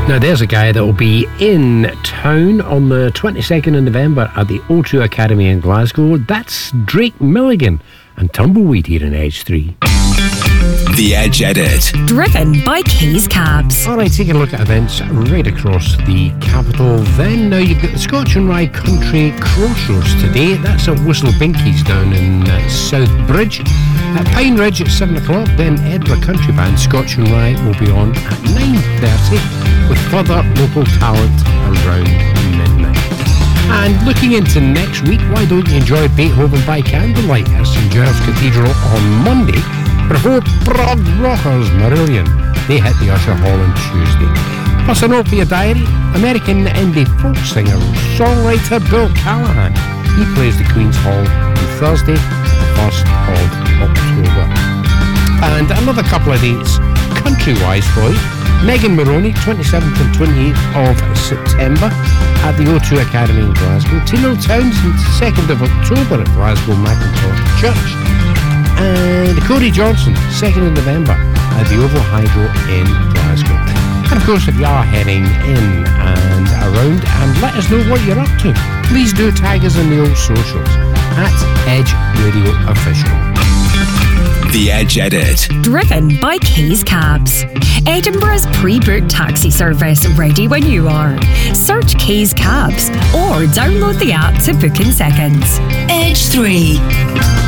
Now there's a guy that will be in town on the 22nd of November at the O2 Academy in Glasgow. That's Drake Milligan and Tumbleweed here in Edge 3. The Edge Edit. Driven by Keys Cabs. Alright, taking a look at events right across the capital then. Now you've got the Scotch and Rye Country Crossroads today. That's at Whistle Binkies down in South Bridge. At Pine Ridge at 7 o'clock, then Edinburgh Country Band Scotch and Rye will be on at 9:30 with further local talent around midnight. And looking into next week, why don't you enjoy Beethoven by candlelight at St Giles Cathedral on Monday before prog rockers Marillion. They hit the Usher Hall on Tuesday. Plus a note for your diary, American indie folk singer songwriter Bill Callahan. He plays the Queen's Hall on Thursday, the 1st of October. And another couple of dates country-wise for you. Megan Maroney, 27th and 28th of September at the O2 Academy in Glasgow. Tino Townsend, 2nd of October at Glasgow Macintosh Church. And Cody Johnson, 2nd of November at the Oval Hydro in Glasgow. And of course, if you are heading in and around, and let us know what you're up to, please do tag us on the old socials at Edge Radio Official. The Edge Edit. Driven by Keys Cabs. Edinburgh's pre-booked taxi service, ready when you are. Search Keys Cabs or download the app to book in seconds. Edge 3.